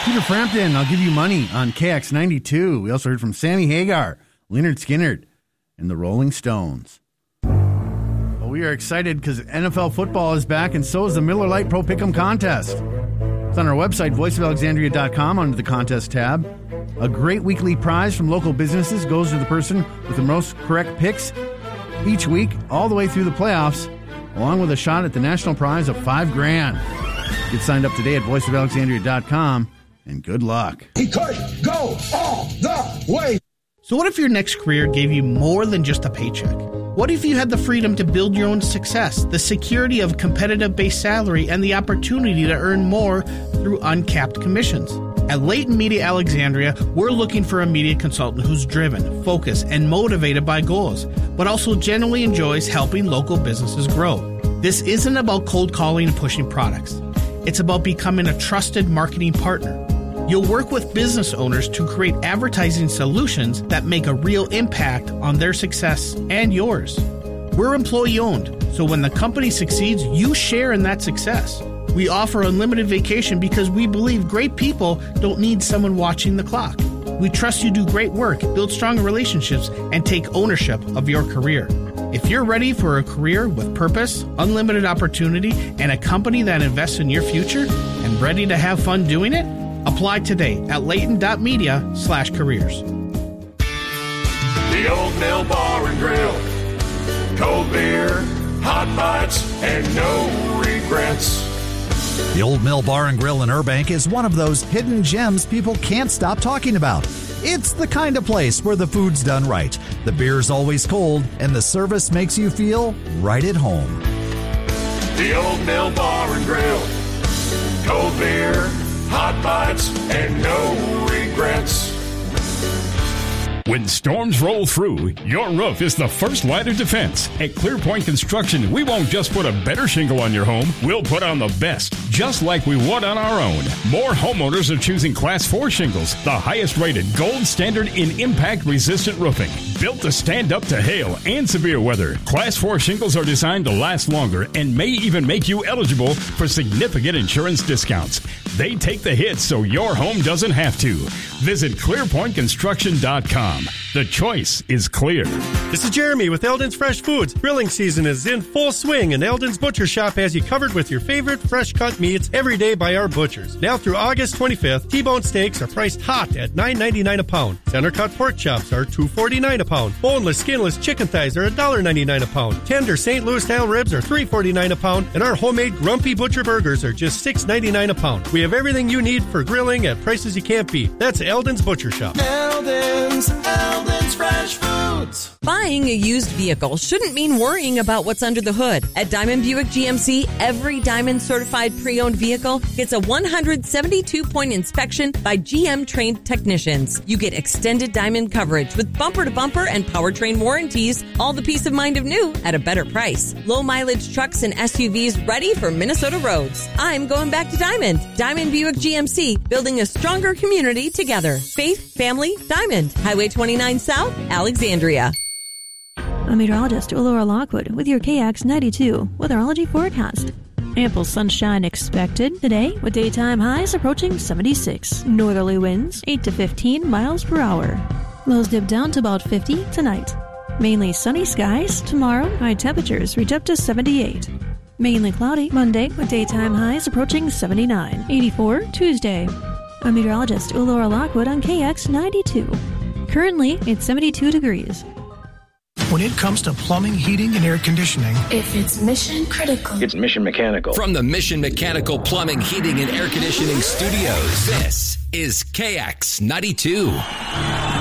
Peter Frampton, I'll give you money on KX92. We also heard from Sammy Hagar, Lynyrd Skynyrd, and the Rolling Stones. Well, we are excited because NFL football is back, and so is the Miller Lite Pro Pick'em contest. It's on our website, voiceofalexandria.com, under the contest tab. A great weekly prize from local businesses goes to the person with the most correct picks each week, all the way through the playoffs, along with a shot at the national prize of $5,000. Get signed up today at voiceofalexandria.com, and good luck. He could go all the way. So what if your next career gave you more than just a paycheck? What if you had the freedom to build your own success, the security of a competitive base salary, and the opportunity to earn more through uncapped commissions? At Leighton Media Alexandria, we're looking for a media consultant who's driven, focused, and motivated by goals, but also genuinely enjoys helping local businesses grow. This isn't about cold calling and pushing products. It's about becoming a trusted marketing partner. You'll work with business owners to create advertising solutions that make a real impact on their success and yours. We're employee-owned, so when the company succeeds, you share in that success. We offer unlimited vacation because we believe great people don't need someone watching the clock. We trust you do great work, build stronger relationships, and take ownership of your career. If you're ready for a career with purpose, unlimited opportunity, and a company that invests in your future, and ready to have fun doing it, apply today at layton.media/careers. The Old Mill Bar and Grill. Cold beer, hot bites, and no regrets. The Old Mill Bar and Grill in Burbank is one of those hidden gems people can't stop talking about. It's the kind of place where the food's done right, the beer's always cold, and the service makes you feel right at home. The Old Mill Bar and Grill. Cold beer, hot bites, and no regrets. When storms roll through, your roof is the first line of defense. At ClearPoint Construction, we won't just put a better shingle on your home, we'll put on the best, just like we would on our own. More homeowners are choosing Class 4 shingles, the highest rated gold standard in impact-resistant roofing. Built to stand up to hail and severe weather, Class 4 shingles are designed to last longer and may even make you eligible for significant insurance discounts. They take the hits so your home doesn't have to. Visit ClearPointConstruction.com. The choice is clear. This is Jeremy with Eldon's Fresh Foods. Grilling season is in full swing, and Eldon's Butcher Shop has you covered with your favorite fresh-cut meats every day by our butchers. Now through August 25th, T-bone steaks are priced hot at $9.99 a pound. Center-cut pork chops are $2.49 a pound. Boneless, skinless chicken thighs are $1.99 a pound. Tender St. Louis-style ribs are $3.49 a pound, and our homemade Grumpy Butcher burgers are just $6.99 a pound. We have everything you need for grilling at prices you can't beat. That's Eldon's Butcher Shop. Eldon's Fresh Foods. Buying a used vehicle shouldn't mean worrying about what's under the hood. At Diamond Buick GMC, every Diamond certified pre-owned vehicle gets a 172-point inspection by GM-trained technicians. You get extended Diamond coverage with bumper-to-bumper and powertrain warranties, all the peace of mind of new at a better price. Low-mileage trucks and SUVs ready for Minnesota roads. I'm going back to Diamond. Diamond Buick GMC, building a stronger community together. Faith, family, Diamond. Highway 29 South, Alexandria. I'm meteorologist Laura Lockwood with your KX92 weatherology forecast. Ample sunshine expected today with daytime highs approaching 76. Northerly winds 8 to 15 miles per hour. Lows dip down to about 50 tonight. Mainly sunny skies tomorrow. High temperatures reach up to 78. Mainly cloudy Monday with daytime highs approaching 79. 84 Tuesday. I'm meteorologist Laura Lockwood on KX92. Currently, it's 72 degrees. When it comes to plumbing, heating, and air conditioning, if it's mission critical, it's Mission Mechanical. From the Mission Mechanical Plumbing, Heating, and Air Conditioning Studios, this is KX92.